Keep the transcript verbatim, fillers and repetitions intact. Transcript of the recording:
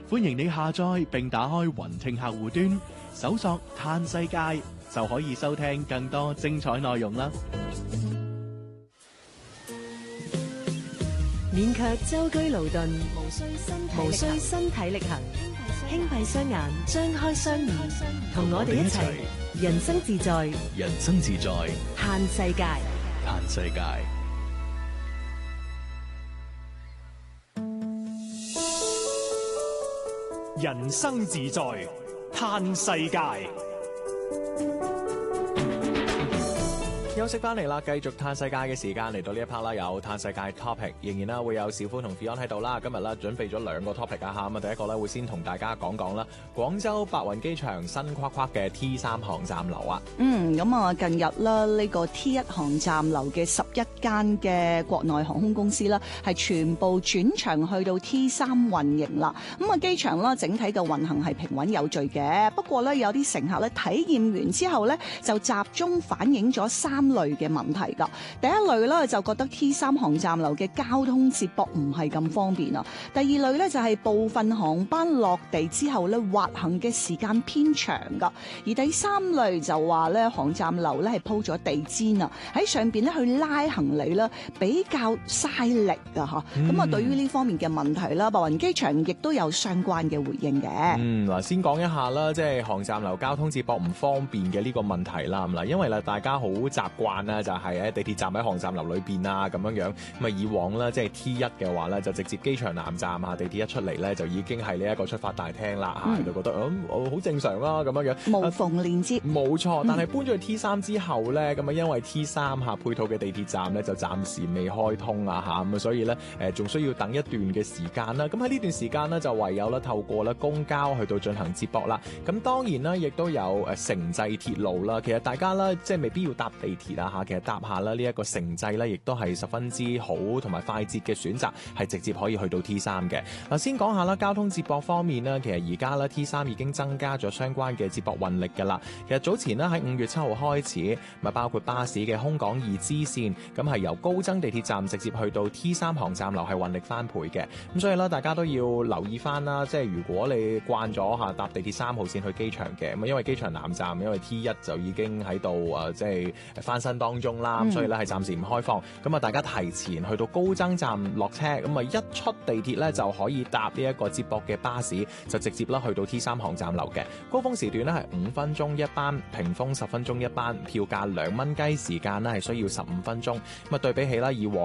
歡迎你下載並打開雲聽客戶端，搜索嘆世界就可以收聽更多精彩內容啦。 勉強舟車勞頓，無需身體無需身體力行，輕閉雙眼，張開雙耳，同我哋一齊人生自在， 人生自在， 嘆世界， 嘆世界。 人生自在，嘆世界。 休息翻嚟啦，繼續嘆世界嘅時間嚟到呢一 part 啦，有嘆世界 topic， 仍然啦會有小夫同 Fion 喺度啦。今日咧準備咗兩個 topic 啊嚇，咁啊第一個咧會先同大家講講啦，廣州白雲機場新框框嘅 T 三航站樓啊。 嗯，咁啊近日啦，呢個 T 一航站樓嘅十一間嘅國內航空公司啦，係全部轉場去到 T 三運營啦。咁啊機場啦整體嘅運行係平穩有序嘅，不過咧有啲乘客咧體驗完之後咧就集中反映咗三類嘅問題噶。第一類咧就覺得 T 三航站樓嘅交通接駁唔係咁方便啊。第二類咧就係部分航班落地之後咧滑行嘅時間偏長噶。而第三類就話咧航站樓咧係鋪咗地氈啊，喺上邊咧去拉行李啦，比較嘥力啊吓。咁啊、嗯、對於呢方面嘅問題啦，白雲機場亦都有相關嘅回應嘅。 嗯，嗱先講一下啦，即係航站樓交通接駁唔方便嘅呢個問題啦。嗱，因為啦大家好習慣啦，就係喺地鐵站喺航站樓裏邊啊咁樣樣。咁啊以往啦，即係 T 一嘅話咧，就直接機場南站啊，地鐵一出嚟咧就已經係呢一個出發大廳啦嚇，就覺得嗯我好正常啦咁樣樣。 無縫連接。 冇錯，但係搬咗去 T 三之後咧，咁啊因為 T 三嚇配套嘅地鐵站咧就暫時未開通啊嚇，咁啊所以咧誒仲需要等一段嘅時間啦。咁喺呢段時間咧就唯有咧透過咧公交去到進行接駁啦。咁當然啦，亦都有誒城際鐵路啦。其實大家咧即係未必要搭地鐵啊嚇，其實搭下啦呢一個城際咧，亦都係十分之好同埋快捷嘅選擇，係直接可以去到 T 三嘅。嗱，先講下啦，交通接駁方面呢，其實而家咧 T 三已經增加咗相關嘅接駁運力㗎啦。其實早前呢，喺五月七號開始，咪包括巴士嘅空港二支線，咁係由高增地鐵站直接去到 T 三航站樓係運力翻倍嘅。咁所以咧，大家都要留意翻啦，即係如果你慣咗嚇搭地鐵三號線去機場嘅，咁因為機場南站因為 T 一就已經喺度啊，即係翻新當中啦，咁、嗯、所以咧係暫時唔開放。咁啊，大家提前去到高增站落車，咁啊一出地鐵咧就可以搭呢一個接駁嘅巴士，就直接啦去到 T 三航站樓嘅。高峰時段咧係五分鐘一班，平峰十分鐘一班，票價兩蚊雞，時間咧係需要十五分鐘。咁啊對比起啦以往